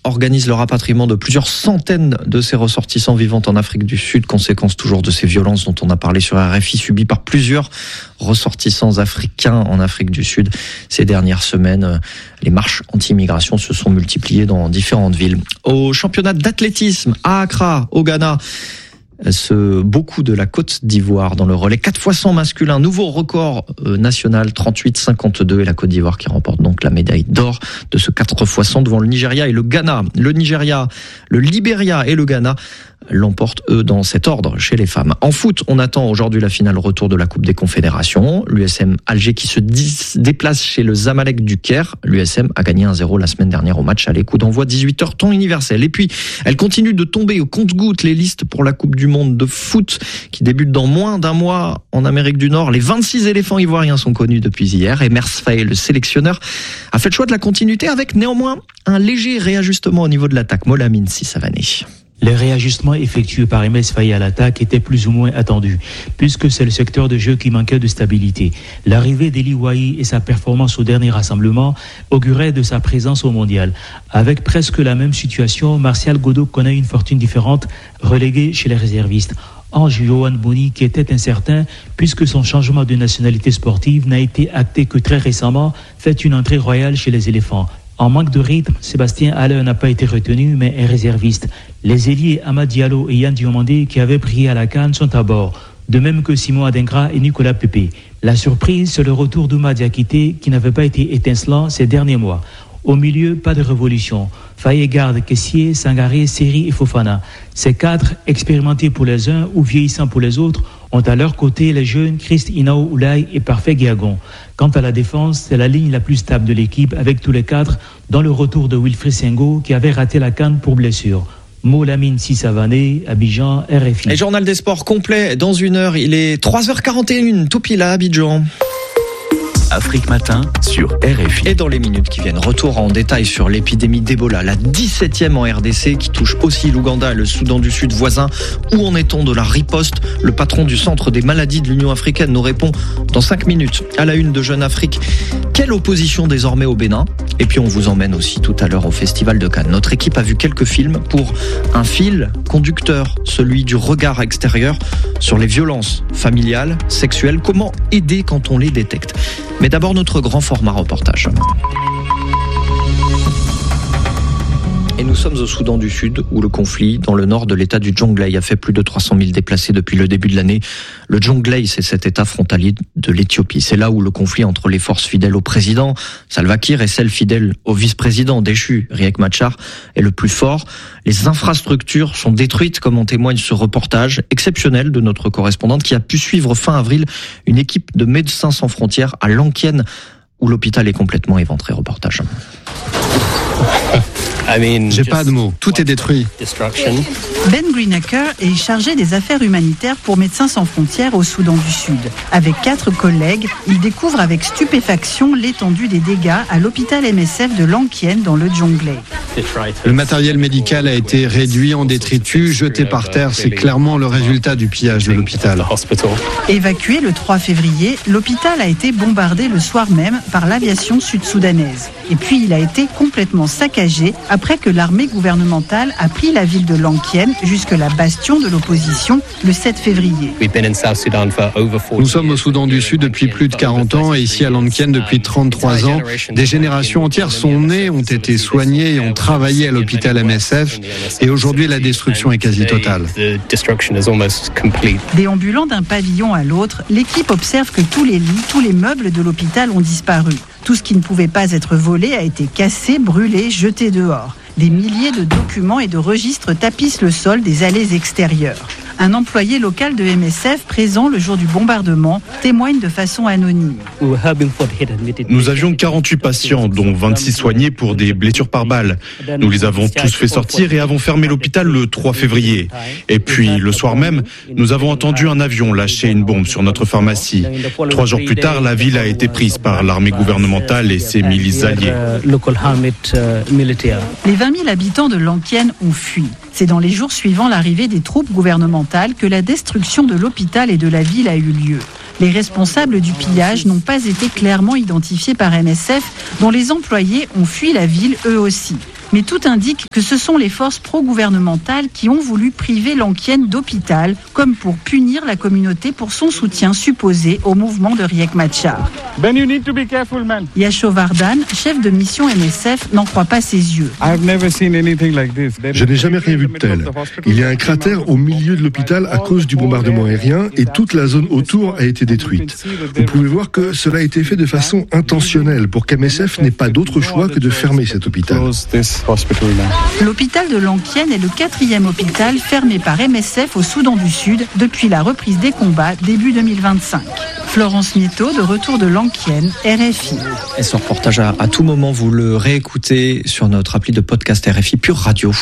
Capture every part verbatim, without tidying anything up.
organise le rapatriement de plusieurs centaines de ses ressortissants vivant en Afrique du Sud, conséquence toujours de ces violences dont on a parlé sur R F I, subies par plusieurs ressortissants africains en Afrique du Sud. Ces dernières semaines, les marches anti-immigration se sont multipliées dans différentes villes. Au championnat d'athlétisme à Accra, au Ghana, ce beaucoup de la Côte d'Ivoire dans le relais quatre fois cent masculin, nouveau record national trente-huit cinquante-deux, et la Côte d'Ivoire qui remporte donc la médaille d'or de ce quatre fois cent devant le Nigeria et le Ghana. Le Nigeria, le Libéria et le Ghana l'emportent eux dans cet ordre chez les femmes. En foot, on attend aujourd'hui la finale retour de la Coupe des Confédérations. L'U S M Alger qui se déplace chez le Zamalek du Caire. L'U S M a gagné un zéro la semaine dernière au match aller, coup d'envoi dix-huit heures temps universel. Et puis, elle continue de tomber au compte-gouttes les listes pour la Coupe du Monde de foot qui débute dans moins d'un mois en Amérique du Nord. Les vingt-six éléphants ivoiriens sont connus depuis hier et Mers Faye, le sélectionneur, a fait le choix de la continuité avec néanmoins un léger réajustement au niveau de l'attaque. Molamine Sissavané. Les réajustements effectués par M S Faye à l'attaque étaient plus ou moins attendus, puisque c'est le secteur de jeu qui manquait de stabilité. L'arrivée d'Eli Wahi et sa performance au dernier rassemblement auguraient de sa présence au mondial. Avec presque la même situation, Martial Godot connaît une fortune différente, relégué chez les réservistes. Ange Yohan Boni, qui était incertain, puisque son changement de nationalité sportive n'a été acté que très récemment, fait une entrée royale chez les éléphants. En manque de rythme, Sébastien Haller n'a pas été retenu, mais est réserviste. Les ailiers Amad Diallo et Yann Diomandé, qui avaient brillé à la CAN, sont à bord. De même que Simon Adingra et Nicolas Pepe. La surprise, c'est le retour d'Ouma Diakité, qui n'avait pas été étincelant ces derniers mois. Au milieu, pas de révolution. Faye garde Kessié, Sangaré, Seri et Fofana. Ces quatre, expérimentés pour les uns ou vieillissants pour les autres, ont à leur côté les jeunes Christ Inao Oulay et Parfait Guiagon. Quant à la défense, c'est la ligne la plus stable de l'équipe avec tous les quatre, dans le retour de Wilfried Sengo qui avait raté la CAN pour blessure. Molamine Sissavané, Abidjan, R F I. Et journal des sports complet dans une heure, il est trois heures quarante et une, tout pile à Abidjan. Afrique Matin sur R F I. Et dans les minutes qui viennent, retour en détail sur l'épidémie d'Ebola, la dix-septième en R D C qui touche aussi l'Ouganda et le Soudan du Sud voisin. Où en est-on de la riposte ? Le patron du Centre des maladies de l'Union africaine nous répond dans cinq minutes. À la une de Jeune Afrique, quelle opposition désormais au Bénin ? Et puis on vous emmène aussi tout à l'heure au Festival de Cannes. Notre équipe a vu quelques films pour un fil conducteur, celui du regard extérieur sur les violences familiales, sexuelles. Comment aider quand on les détecte ? Mais d'abord notre grand format reportage. Et nous sommes au Soudan du Sud, où le conflit dans le nord de l'état du Jonglei a fait plus de trois cent mille déplacés depuis le début de l'année. Le Jonglei, c'est cet état frontalier de l'Éthiopie. C'est là où le conflit entre les forces fidèles au président, Salva Kiir, et celles fidèles au vice-président déchu, Riek Machar, est le plus fort. Les infrastructures sont détruites, comme en témoigne ce reportage exceptionnel de notre correspondante qui a pu suivre fin avril une équipe de Médecins sans frontières à Lankien, où l'hôpital est complètement éventré. Reportage. J'ai pas de mots, tout est détruit. Ben Greenacre est chargé des affaires humanitaires pour Médecins sans frontières au Soudan du Sud. Avec quatre collègues, il découvre avec stupéfaction l'étendue des dégâts à l'hôpital M S F de Lankien dans le Jonglei. Le matériel médical a été réduit en détritus, jeté par terre. C'est clairement le résultat du pillage de l'hôpital. Évacué le trois février, l'hôpital a été bombardé le soir même par l'aviation sud-soudanaise. Et puis il a été complètement saccagé après que l'armée gouvernementale a pris la ville de Lankien, jusque la bastion de l'opposition, le sept février. Nous sommes au Soudan du Sud depuis plus de quarante ans et ici à Lankien depuis trente-trois ans. Des générations entières sont nées, ont été soignées et ont travaillé à l'hôpital M S F. Et aujourd'hui, la destruction est quasi totale. Déambulant d'un pavillon à l'autre, l'équipe observe que tous les lits, tous les meubles de l'hôpital ont disparu. Tout ce qui ne pouvait pas être volé a été cassé, brûlé, jeté dehors. Des milliers de documents et de registres tapissent le sol des allées extérieures. Un employé local de M S F présent le jour du bombardement témoigne de façon anonyme. Nous avions quarante-huit patients, dont vingt-six soignés pour des blessures par balle. Nous les avons tous fait sortir et avons fermé l'hôpital le trois février. Et puis, le soir même, nous avons entendu un avion lâcher une bombe sur notre pharmacie. Trois jours plus tard, la ville a été prise par l'armée gouvernementale et ses milices alliées. Les vingt mille habitants de Lankien ont fui. C'est dans les jours suivant l'arrivée des troupes gouvernementales que la destruction de l'hôpital et de la ville a eu lieu. Les responsables du pillage n'ont pas été clairement identifiés par M S F, dont les employés ont fui la ville eux aussi. Mais tout indique que ce sont les forces pro-gouvernementales qui ont voulu priver Lankienne d'hôpital, comme pour punir la communauté pour son soutien supposé au mouvement de Riek Machar. Ben, you need to be careful, man. Yasho Vardan, chef de mission M S F, n'en croit pas ses yeux. Je n'ai jamais rien vu de tel. Il y a un cratère au milieu de l'hôpital à cause du bombardement aérien et toute la zone autour a été détruite. Vous pouvez voir que cela a été fait de façon intentionnelle pour qu'M S F n'ait pas d'autre choix que de fermer cet hôpital. L'hôpital de Lankienne est le quatrième hôpital fermé par M S F au Soudan du Sud depuis la reprise des combats début deux mille vingt-cinq. Florence Nieto, de retour de Lankienne, R F I. Et ce reportage, à, à tout moment, vous le réécoutez sur notre appli de podcast R F I Pure Radio.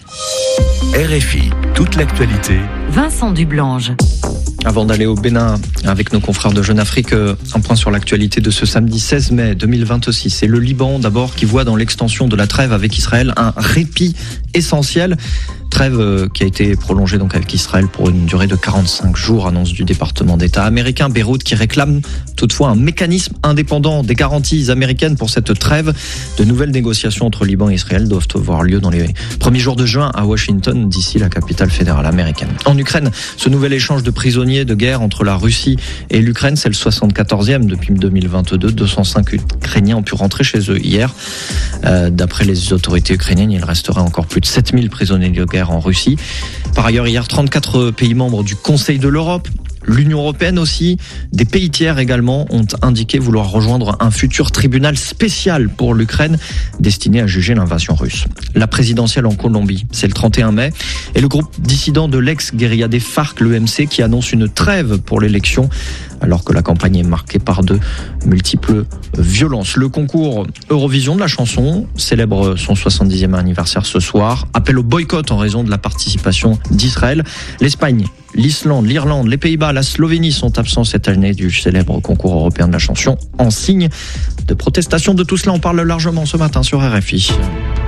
R F I, toute l'actualité. Vincent Dublange. Avant d'aller au Bénin avec nos confrères de Jeune Afrique, un point sur l'actualité de ce samedi seize mai deux mille vingt-six. C'est le Liban d'abord qui voit dans l'extension de la trêve avec Israël un répit essentiel. Trêve qui a été prolongée donc avec Israël pour une durée de quarante-cinq jours, annonce du département d'État américain. Beyrouth qui réclame toutefois un mécanisme indépendant des garanties américaines pour cette trêve. De nouvelles négociations entre Liban et Israël doivent avoir lieu dans les premiers jours de juin à Washington, d'ici la capitale fédérale américaine. En Ukraine, ce nouvel échange de prisonniers de guerre entre la Russie et l'Ukraine, c'est le soixante-quatorzième depuis deux mille vingt-deux. deux cent cinq Ukrainiens ont pu rentrer chez eux hier. Euh, d'après les autorités ukrainiennes, il resterait encore plus de sept mille prisonniers de guerre en Russie. Par ailleurs, hier, trente-quatre pays membres du Conseil de l'Europe, l'Union européenne aussi, des pays tiers également, ont indiqué vouloir rejoindre un futur tribunal spécial pour l'Ukraine destiné à juger l'invasion russe. La présidentielle en Colombie, c'est le trente et un mai, et le groupe dissident de l'ex-guérilla des FARC, l'E M C, qui annonce une trêve pour l'élection, alors que la campagne est marquée par de multiples violences. Le concours Eurovision de la chanson célèbre son soixante-dixième anniversaire ce soir, appelle au boycott en raison de la participation d'Israël. L'Espagne, l'Islande, l'Irlande, les Pays-Bas, la Slovénie sont absents cette année du célèbre concours européen de la chanson en signe de protestation. De tout cela, on parle largement ce matin sur R F I.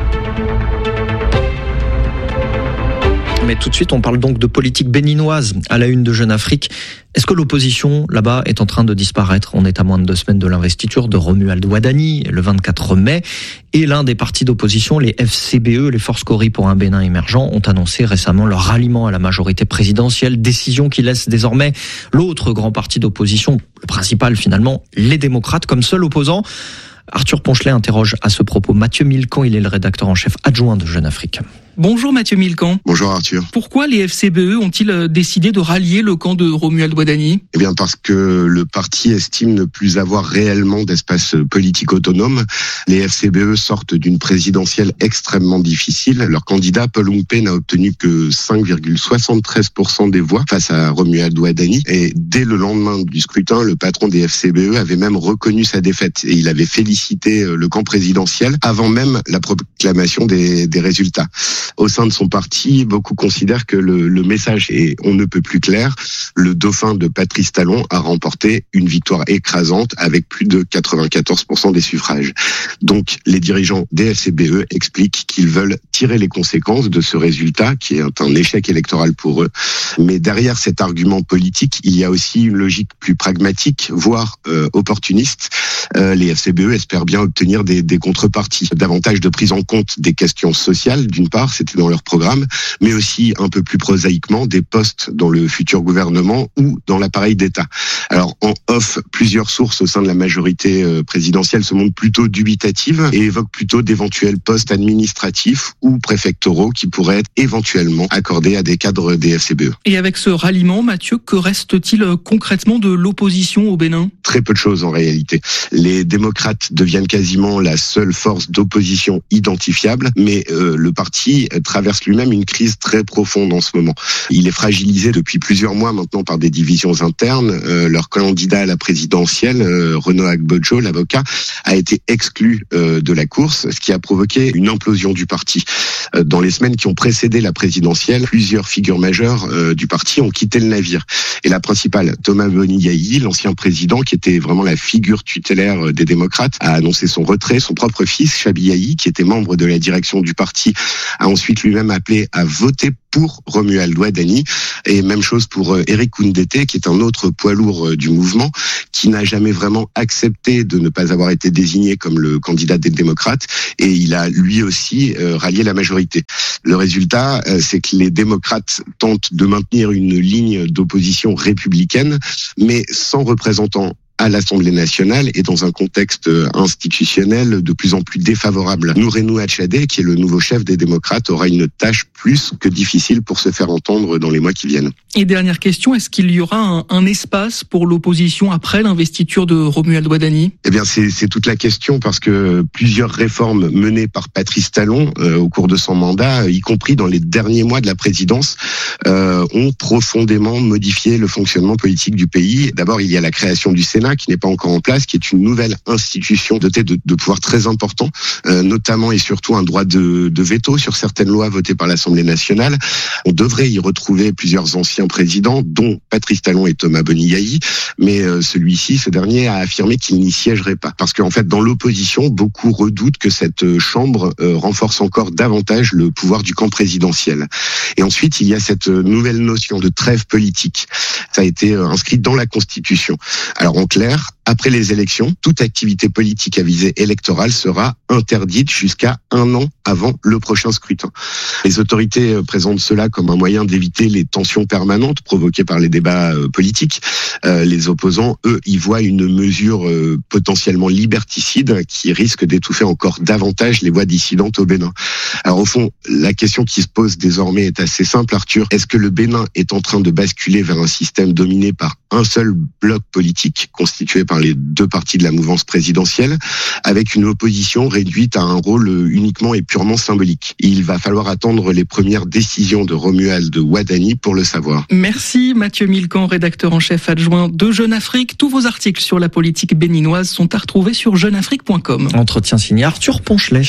Mais tout de suite, on parle donc de politique béninoise à la une de Jeune Afrique. Est-ce que l'opposition, là-bas, est en train de disparaître ? On est à moins de deux semaines de l'investiture de Romuald Wadani, le vingt-quatre mai. Et l'un des partis d'opposition, les F C B E, les Forces Cori pour un Bénin émergent, ont annoncé récemment leur ralliement à la majorité présidentielle. Décision qui laisse désormais l'autre grand parti d'opposition, le principal finalement, les démocrates, comme seul opposant. Arthur Ponchelet interroge à ce propos Mathieu Milcan, il est le rédacteur en chef adjoint de Jeune Afrique. Bonjour Mathieu Milcan. Bonjour Arthur. Pourquoi les F C B E ont-ils décidé de rallier le camp de Romuald Wadani ? Eh bien parce que le parti estime ne plus avoir réellement d'espace politique autonome. Les F C B E sortent d'une présidentielle extrêmement difficile. Leur candidat Paul Oumpe n'a obtenu que cinq virgule soixante-treize pour cent des voix face à Romuald Wadani. Et dès le lendemain du scrutin, le patron des F C B E avait même reconnu sa défaite et il avait félicité le camp présidentiel avant même la proclamation des, des résultats. Au sein de son parti, beaucoup considèrent que le, le message est on ne peut plus clair. Le dauphin de Patrice Talon a remporté une victoire écrasante avec plus de quatre-vingt-quatorze pour cent des suffrages. Donc, les dirigeants des F C B E expliquent qu'ils veulent tirer les conséquences de ce résultat qui est un échec électoral pour eux. Mais derrière cet argument politique, il y a aussi une logique plus pragmatique, voire euh, opportuniste. Euh, les F C B E espèrent bien obtenir des, des contreparties, davantage de prise en compte des questions sociales, d'une part, c'était dans leur programme, mais aussi un peu plus prosaïquement des postes dans le futur gouvernement ou dans l'appareil d'État. Alors en off, plusieurs sources au sein de la majorité présidentielle se montrent plutôt dubitatives et évoquent plutôt d'éventuels postes administratifs ou préfectoraux qui pourraient être éventuellement accordés à des cadres des F C B E. Et avec ce ralliement, Mathieu, que reste-t-il concrètement de l'opposition au Bénin ? Très peu de choses en réalité. Les démocrates deviennent quasiment la seule force d'opposition identifiable, mais euh, le parti traverse lui-même une crise très profonde en ce moment. Il est fragilisé depuis plusieurs mois maintenant par des divisions internes. Euh, leur candidat à la présidentielle, euh, Renaud Agbojo, l'avocat, a été exclu euh, de la course, ce qui a provoqué une implosion du parti. Euh, dans les semaines qui ont précédé la présidentielle, plusieurs figures majeures euh, du parti ont quitté le navire. Et la principale, Thomas Boniaï, l'ancien président, qui était vraiment la figure tutélaire des démocrates, a annoncé son retrait. Son propre fils, Chabi Yahi, qui était membre de la direction du parti, a ensuite lui-même appelé à voter pour Romuald Wadani, et même chose pour Eric Koundété, qui est un autre poids lourd du mouvement, qui n'a jamais vraiment accepté de ne pas avoir été désigné comme le candidat des démocrates, et il a lui aussi euh, rallié la majorité. Le résultat, euh, c'est que les démocrates tentent de maintenir une ligne d'opposition républicaine, mais sans représentant à l'Assemblée nationale et dans un contexte institutionnel de plus en plus défavorable. Noureno Achadé, qui est le nouveau chef des démocrates, aura une tâche plus que difficile pour se faire entendre dans les mois qui viennent. Et dernière question, est-ce qu'il y aura un, un espace pour l'opposition après l'investiture de Romuald Wadani ? Eh bien, c'est, c'est toute la question, parce que plusieurs réformes menées par Patrice Talon euh, au cours de son mandat, y compris dans les derniers mois de la présidence, euh, ont profondément modifié le fonctionnement politique du pays. D'abord, il y a la création du Sénat, qui n'est pas encore en place, qui est une nouvelle institution dotée de, de pouvoirs très importants, euh, notamment et surtout un droit de, de veto sur certaines lois votées par l'Assemblée nationale. On devrait y retrouver plusieurs anciens présidents, dont Patrice Talon et Thomas Boniaï, mais euh, celui-ci, ce dernier, a affirmé qu'il n'y siégerait pas. Parce qu'en fait, dans l'opposition, beaucoup redoutent que cette chambre euh, renforce encore davantage le pouvoir du camp présidentiel. Et ensuite, il y a cette nouvelle notion de trêve politique. Ça a été euh, inscrit dans la Constitution. Alors, en clair, après les élections, toute activité politique à visée électorale sera interdite jusqu'à un an avant le prochain scrutin. Les autorités présentent cela comme un moyen d'éviter les tensions permanentes provoquées par les débats politiques. Euh, les opposants, eux, y voient une mesure euh, potentiellement liberticide qui risque d'étouffer encore davantage les voix dissidentes au Bénin. Alors au fond, la question qui se pose désormais est assez simple, Arthur. Est-ce que le Bénin est en train de basculer vers un système dominé par un seul bloc politique constitué par les deux parties de la mouvance présidentielle, avec une opposition réduite à un rôle uniquement et purement symbolique? Il va falloir attendre les premières décisions de Romuald Wadani pour le savoir. Merci Mathieu Milcan, rédacteur en chef adjoint de Jeune Afrique. Tous vos articles sur la politique béninoise sont à retrouver sur jeune afrique point com. Entretien signé Arthur Ponchelet.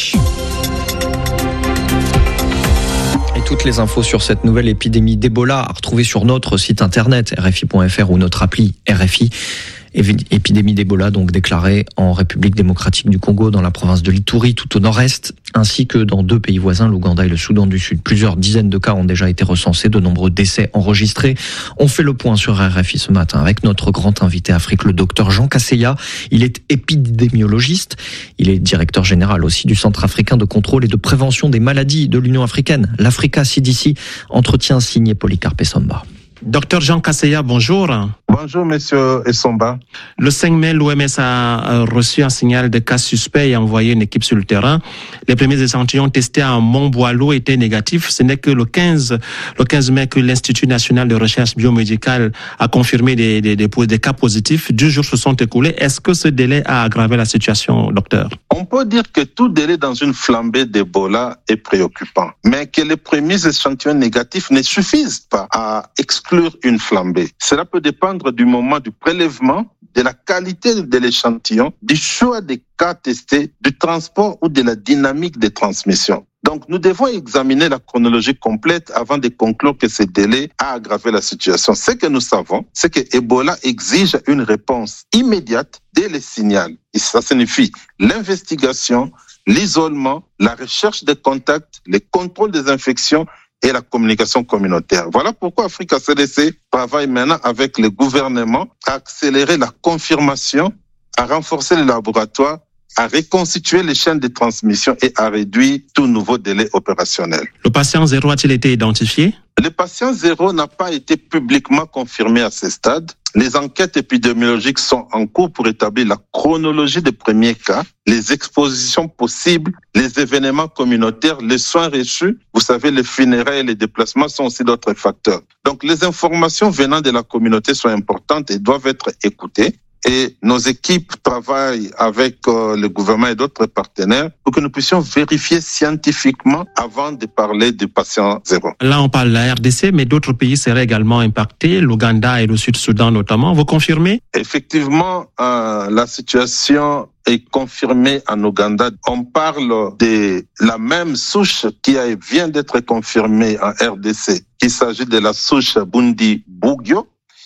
Et toutes les infos sur cette nouvelle épidémie d'Ebola à retrouver sur notre site internet R F I point F R ou notre appli R F I. Épidémie d'Ebola donc déclarée en République démocratique du Congo, dans la province de l'Ituri, tout au nord-est, ainsi que dans deux pays voisins, l'Ouganda et le Soudan du Sud. Plusieurs dizaines de cas ont déjà été recensés, de nombreux décès enregistrés. On fait le point sur R F I ce matin avec notre grand invité Afrique, le docteur Jean Kasseya. Il est épidémiologiste, il est directeur général aussi du Centre africain de contrôle et de prévention des maladies de l'Union africaine, l'Africa C D C. Entretien signé Polycarpe Essomba. Docteur Jean Kasseya, bonjour. Bonjour, monsieur Essomba. Le cinq mai, l'O M S a reçu un signal de cas suspect et a envoyé une équipe sur le terrain. Les premiers échantillons testés à Montboileau étaient négatifs. Ce n'est que le quinze, le quinze mai que l'Institut national de recherche biomédicale a confirmé des, des, des, des cas positifs. Deux jours se sont écoulés. Est-ce que ce délai a aggravé la situation, docteur? On peut dire que tout délai dans une flambée d'Ebola est préoccupant, mais que les premiers échantillons négatifs ne suffisent pas à exclure une flambée. Cela peut dépendre du moment du prélèvement, de la qualité de l'échantillon, du choix des cas testés, du transport ou de la dynamique des transmissions. Donc, nous devons examiner la chronologie complète avant de conclure que ce délai a aggravé la situation. Ce que nous savons, c'est que Ebola exige une réponse immédiate dès le signal. Et ça signifie l'investigation, l'isolement, la recherche des contacts, le contrôle des infections et la communication communautaire. Voilà pourquoi Africa C D C travaille maintenant avec le gouvernement à accélérer la confirmation, à renforcer les laboratoires, à reconstituer les chaînes de transmission et à réduire tout nouveau délai opérationnel. Le patient zéro a-t-il été identifié? Le patient zéro n'a pas été publiquement confirmé à ce stade. Les enquêtes épidémiologiques sont en cours pour établir la chronologie des premiers cas, les expositions possibles, les événements communautaires, les soins reçus. Vous savez, les funérailles et les déplacements sont aussi d'autres facteurs. Donc, les informations venant de la communauté sont importantes et doivent être écoutées. Et nos équipes travaillent avec euh, le gouvernement et d'autres partenaires pour que nous puissions vérifier scientifiquement avant de parler du patient zéro. Là, on parle de la R D C, mais d'autres pays seraient également impactés, l'Ouganda et le Sud-Soudan notamment. Vous confirmez? Effectivement, euh, la situation est confirmée en Ouganda. On parle de la même souche qui a, vient d'être confirmée en R D C. Il s'agit de la souche Bundi-Bugyo.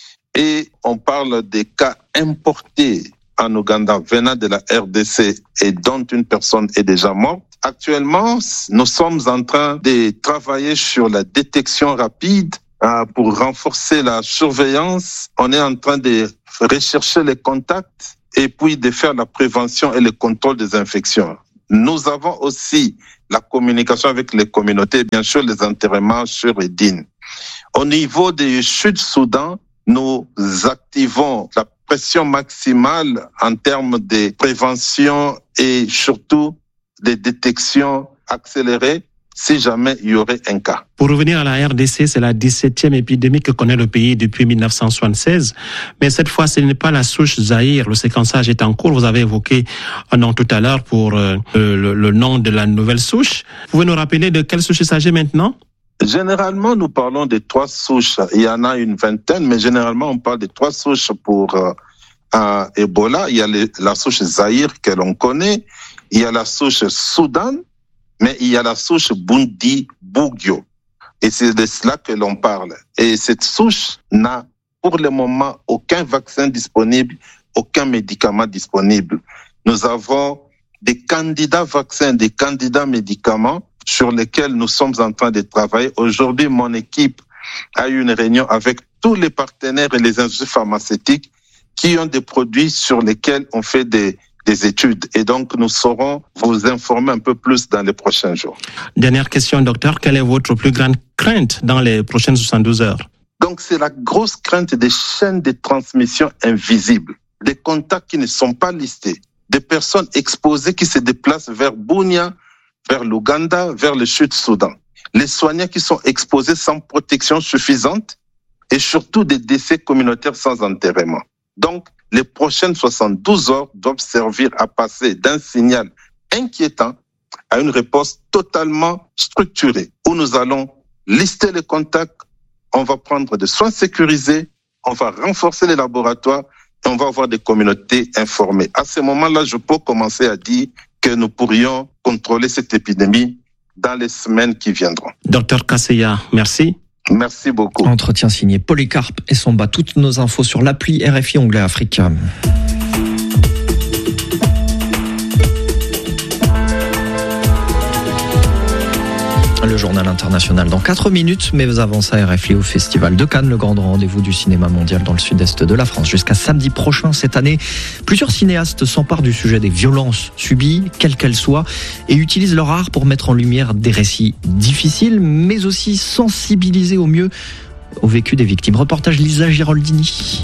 Et on parle des cas importés en Ouganda venant de la R D C et dont une personne est déjà morte. Actuellement, nous sommes en train de travailler sur la détection rapide euh, pour renforcer la surveillance. On est en train de rechercher les contacts et puis de faire la prévention et le contrôle des infections. Nous avons aussi la communication avec les communautés, bien sûr les enterrements sur Edine. Au niveau du Sud-Soudan, nous activons la pression maximale en termes de prévention et surtout des détections accélérées si jamais il y aurait un cas. Pour revenir à la R D C, c'est la dix-septième épidémie que connaît le pays depuis dix-neuf cent soixante-seize. Mais cette fois, ce n'est pas la souche Zaïre. Le séquençage est en cours. Vous avez évoqué un nom tout à l'heure pour euh, le, le nom de la nouvelle souche. Vous pouvez nous rappeler de quelle souche il s'agit maintenant? Généralement, nous parlons de trois souches. Il y en a une vingtaine, mais généralement, on parle de trois souches pour euh, euh, Ebola. Il y a les, la souche Zaïre que l'on connaît. Il y a la souche Soudan, mais il y a la souche Bundi-Bugyo. Et c'est de cela que l'on parle. Et cette souche n'a pour le moment aucun vaccin disponible, aucun médicament disponible. Nous avons des candidats vaccins, des candidats médicaments sur lesquels nous sommes en train de travailler. Aujourd'hui, mon équipe a eu une réunion avec tous les partenaires et les industries pharmaceutiques qui ont des produits sur lesquels on fait des des études. Et donc, nous saurons vous informer un peu plus dans les prochains jours. Dernière question, docteur. Quelle est votre plus grande crainte dans les prochaines soixante-douze heures? Donc, c'est la grosse crainte des chaînes de transmission invisibles, des contacts qui ne sont pas listés, des personnes exposées qui se déplacent vers Bunia, vers l'Ouganda, vers le Sud-Soudan. Les soignants qui sont exposés sans protection suffisante et surtout des décès communautaires sans enterrement. Donc, les prochaines soixante-douze heures doivent servir à passer d'un signal inquiétant à une réponse totalement structurée, où nous allons lister les contacts, on va prendre des soins sécurisés, on va renforcer les laboratoires et on va avoir des communautés informées. À ce moment-là, je peux commencer à dire que nous pourrions contrôler cette épidémie dans les semaines qui viendront. Docteur Kasseya, merci. Merci beaucoup. Entretien signé Polycarpe et Samba. Toutes nos infos sur l'appli R F I onglet Afrique. Le journal international dans quatre minutes, mais avant ça, R F I au Festival de Cannes, le grand rendez-vous du cinéma mondial dans le sud-est de la France. Jusqu'à samedi prochain cette année, plusieurs cinéastes s'emparent du sujet des violences subies, quelles qu'elles soient, et utilisent leur art pour mettre en lumière des récits difficiles, mais aussi sensibiliser au mieux au vécu des victimes. Reportage Lisa Giraldini.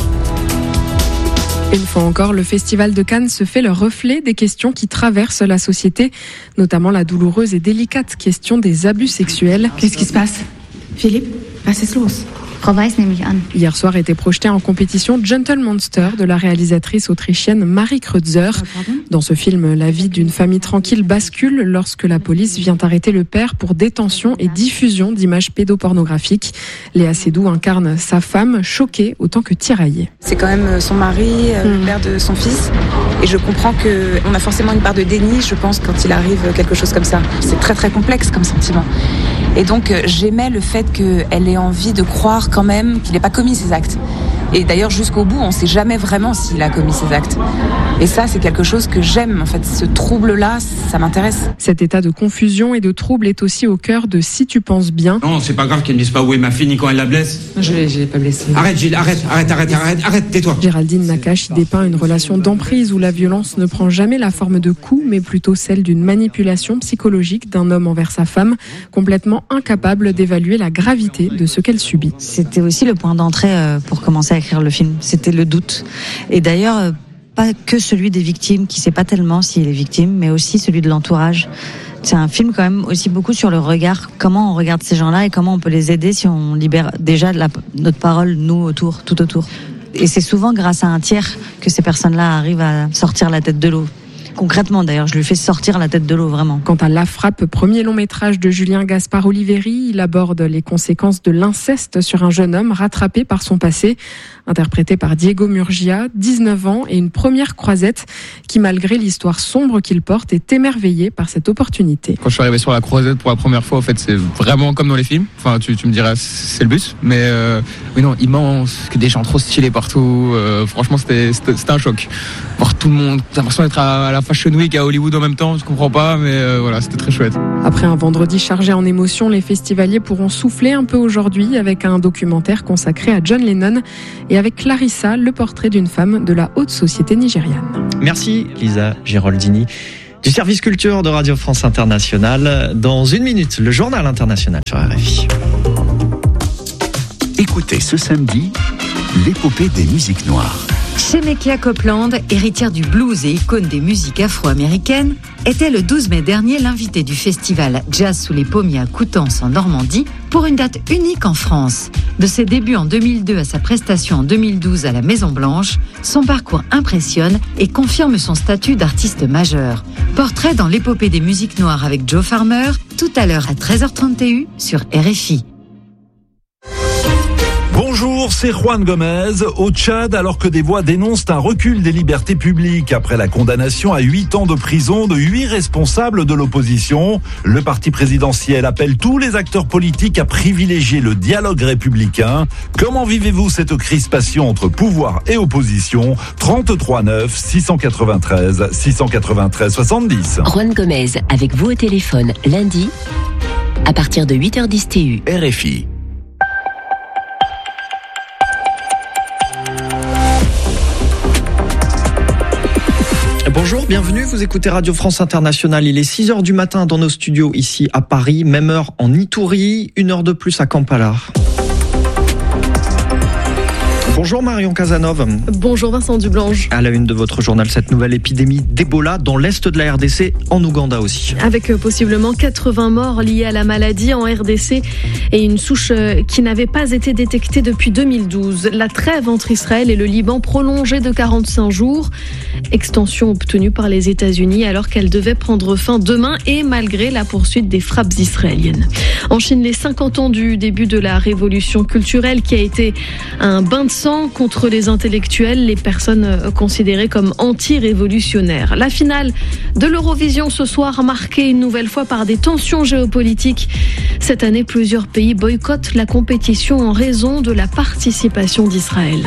Une fois encore, le Festival de Cannes se fait le reflet des questions qui traversent la société, notamment la douloureuse et délicate question des abus sexuels. Qu'est-ce qui se passe? Philippe, was ist los? Frau Weiss nehme ich an. Hier soir était projeté en compétition Gentle Monster de la réalisatrice autrichienne Marie Kreutzer. Dans ce film, la vie d'une famille tranquille bascule lorsque la police vient arrêter le père pour détention et diffusion d'images pédopornographiques. Léa Seydoux incarne sa femme, choquée autant que tiraillée. C'est quand même son mari, le père de son fils. Et je comprends qu'on a forcément une part de déni, je pense, quand il arrive quelque chose comme ça. C'est très très complexe comme sentiment. Et donc j'aimais le fait qu'elle ait envie de croire quand même qu'il n'ait pas commis ces actes. Et d'ailleurs jusqu'au bout, on ne sait jamais vraiment s'il a commis ces actes. Et ça, c'est quelque chose que j'aime. En fait, ce trouble-là, ça m'intéresse. Cet état de confusion et de trouble est aussi au cœur de Si tu penses bien. Non, c'est pas grave qu'elle ne dise pas où est ma fille ni quand elle la blesse. Je l'ai, je l'ai pas blessée. Arrête, Gilles, arrête, arrête, arrête, arrête, arrête, tais-toi. Géraldine Nakache y dépeint une relation d'emprise où la violence ne prend jamais la forme de coups, mais plutôt celle d'une manipulation psychologique d'un homme envers sa femme, complètement incapable d'évaluer la gravité de ce qu'elle subit. C'était aussi le point d'entrée pour commencer à écrire le film. C'était le doute. Et d'ailleurs, pas que celui des victimes, qui sait pas tellement s'il est victime, mais aussi celui de l'entourage. C'est un film quand même aussi beaucoup sur le regard, comment on regarde ces gens-là et comment on peut les aider si on libère déjà la, notre parole, nous, autour, tout autour. Et c'est souvent grâce à un tiers que ces personnes-là arrivent à sortir la tête de l'eau. Concrètement, d'ailleurs, je lui fais sortir la tête de l'eau, vraiment. Quant à La Frappe, premier long métrage de Julien Gaspard Oliveri, il aborde les conséquences de l'inceste sur un jeune homme rattrapé par son passé, interprété par Diego Murgia, dix-neuf ans, et une première croisette qui, malgré l'histoire sombre qu'il porte, est émerveillé par cette opportunité. Quand je suis arrivé sur la croisette pour la première fois, en fait, c'est vraiment comme dans les films. Enfin, tu, tu me diras, c'est le but. Mais euh, oui, non, immense, que des gens trop stylés partout. Euh, franchement, c'était, c'était, c'était un choc. Voir tout le monde, t'as l'impression d'être à, à la Fashion Week à Hollywood en même temps, je comprends pas, mais euh, voilà, c'était très chouette. Après un vendredi chargé en émotions, les festivaliers pourront souffler un peu aujourd'hui avec un documentaire consacré à John Lennon et avec Clarissa, le portrait d'une femme de la haute société nigériane. Merci Lisa Giraldini du service culture de Radio France Internationale. Dans une minute, le journal international sur R F I. Écoutez ce samedi l'épopée des musiques noires. Shemekia Copeland, héritière du blues et icône des musiques afro-américaines, était le douze mai dernier l'invitée du festival Jazz sous les pommiers à Coutances en Normandie pour une date unique en France. De ses débuts en deux mille deux à sa prestation en deux mille douze à la Maison Blanche, son parcours impressionne et confirme son statut d'artiste majeur. Portrait dans l'épopée des musiques noires avec Joe Farmer, tout à l'heure à treize heures trente sur R F I. Bonjour, c'est Juan Gomez. Au Tchad, alors que des voix dénoncent un recul des libertés publiques après la condamnation à huit ans de prison de huit responsables de l'opposition, le parti présidentiel appelle tous les acteurs politiques à privilégier le dialogue républicain. Comment vivez-vous cette crispation entre pouvoir et opposition ? trente-trois neuf six cent quatre-vingt-treize six cent quatre-vingt-treize soixante-dix. Juan Gomez avec vous au téléphone lundi à partir de huit heures dix T U. R F I. Bonjour, bienvenue, vous écoutez Radio France Internationale. Il est six heures du matin dans nos studios ici à Paris, même heure en Itourie, une heure de plus à Kampala. Bonjour Marion Casanov. Bonjour Vincent Dublange. À la une de votre journal, cette nouvelle épidémie d'Ebola dans l'est de la R D C, en Ouganda aussi. Avec possiblement quatre-vingts morts liés à la maladie en R D C et une souche qui n'avait pas été détectée depuis deux mille douze. La trêve entre Israël et le Liban prolongée de quarante-cinq jours. Extension obtenue par les États-Unis alors qu'elle devait prendre fin demain et malgré la poursuite des frappes israéliennes. En Chine, les cinquante ans du début de la révolution culturelle qui a été un bain de sang contre les intellectuels, les personnes considérées comme anti-révolutionnaires. La finale de l'Eurovision ce soir marquée une nouvelle fois par des tensions géopolitiques. Cette année, plusieurs pays boycottent la compétition en raison de la participation d'Israël.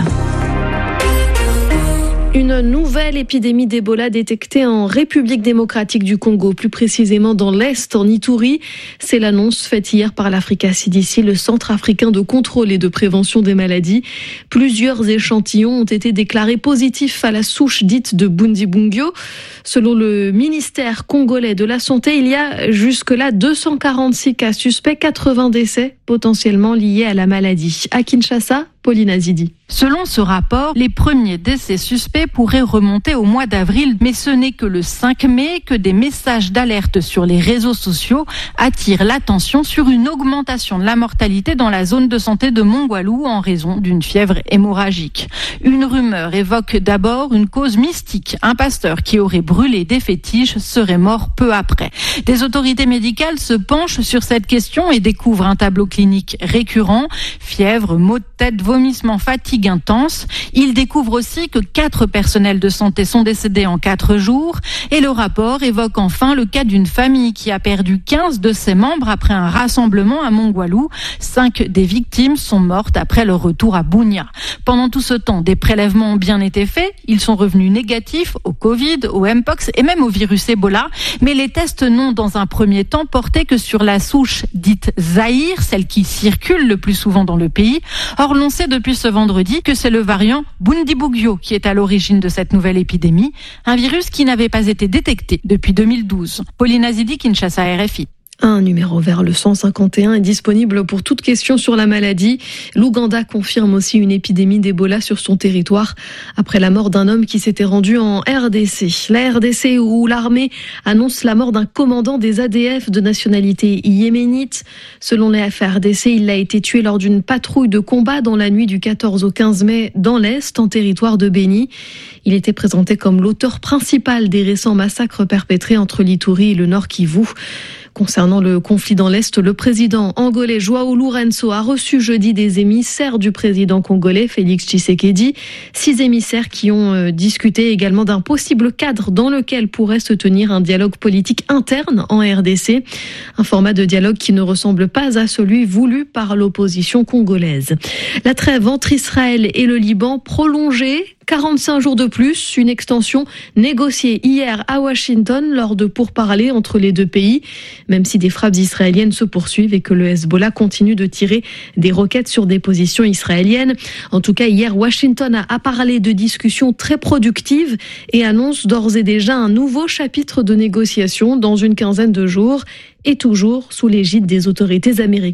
Une nouvelle épidémie d'Ebola détectée en République démocratique du Congo, plus précisément dans l'Est, en Itourie. C'est l'annonce faite hier par l'Africa C D C, le Centre africain de contrôle et de prévention des maladies. Plusieurs échantillons ont été déclarés positifs à la souche dite de Bundibugyo. Selon le ministère congolais de la Santé, il y a jusque-là deux cent quarante-six cas suspects, quatre-vingts décès potentiellement liés à la maladie. À Kinshasa, Pauline Azidi. Selon ce rapport, les premiers décès suspects pourraient remonter au mois d'avril, mais ce n'est que le cinq mai que des messages d'alerte sur les réseaux sociaux attirent l'attention sur une augmentation de la mortalité dans la zone de santé de Mongwalu en raison d'une fièvre hémorragique. Une rumeur évoque d'abord une cause mystique. Un pasteur qui aurait brûlé des fétiches serait mort peu après. Des autorités médicales se penchent sur cette question et découvrent un tableau clinique récurrent, fièvre, maux de tête, vomissements, fatigue intense. Ils découvrent aussi que quatre personnels de santé sont décédés en quatre jours et le rapport évoque enfin le cas d'une famille qui a perdu quinze de ses membres après un rassemblement à Mongwalu. Cinq des victimes sont mortes après leur retour à Bunia. Pendant tout ce temps, des prélèvements ont bien été faits. Ils sont revenus négatifs au Covid, au Mpox et même au virus Ebola. Mais les tests n'ont dans un premier temps porté que sur la souche dite Zaïre, celle qui circule le plus souvent dans le pays. Or, l'on sait depuis ce vendredi que c'est le variant Bundibugyo qui est à l'origine de cette nouvelle épidémie, un virus qui n'avait pas été détecté depuis deux mille douze. Pauline Azidi, Kinshasa, R F I. Un numéro vert, le cent cinquante et un, est disponible pour toute question sur la maladie. L'Ouganda confirme aussi une épidémie d'Ebola sur son territoire après la mort d'un homme qui s'était rendu en R D C. La R D C où l'armée annonce la mort d'un commandant des A D F de nationalité yéménite. Selon les F R D C, il a été tué lors d'une patrouille de combat dans la nuit du quatorze au quinze mai dans l'Est, en territoire de Béni. Il était présenté comme l'auteur principal des récents massacres perpétrés entre l'Itourie et le Nord Kivu. Concernant le conflit dans l'Est, le président angolais João Lourenço a reçu jeudi des émissaires du président congolais Félix Tshisekedi. Six émissaires qui ont discuté également d'un possible cadre dans lequel pourrait se tenir un dialogue politique interne en R D C. Un format de dialogue qui ne ressemble pas à celui voulu par l'opposition congolaise. La trêve entre Israël et le Liban prolongée quarante-cinq jours de plus, une extension négociée hier à Washington lors de pourparlers entre les deux pays, même si des frappes israéliennes se poursuivent et que le Hezbollah continue de tirer des roquettes sur des positions israéliennes. En tout cas, hier, Washington a parlé de discussions très productives et annonce d'ores et déjà un nouveau chapitre de négociation dans une quinzaine de jours et toujours sous l'égide des autorités américaines.